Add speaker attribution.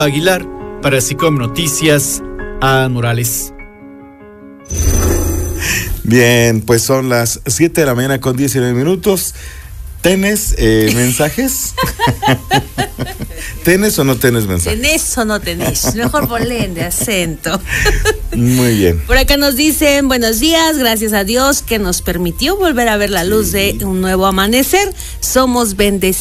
Speaker 1: Aguilar para SICOM Noticias, a Morales.
Speaker 2: Bien, pues son las 7 de la mañana con 19 minutos. ¿Tenés mensajes? ¿Tenés o no tenés mensajes?
Speaker 3: ¿Tenés o no tenés? Mejor ponle de acento.
Speaker 2: Muy bien.
Speaker 3: Por acá nos dicen, buenos días, gracias a Dios que nos permitió volver a ver la luz de un nuevo amanecer. Somos bendecidos.